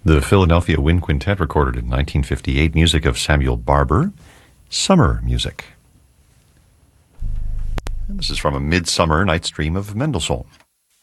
The Philadelphia Wind Quintet recorded in 1958 music of Samuel Barber, Summer Music. And this is from A Midsummer Night's Dream of Mendelssohn.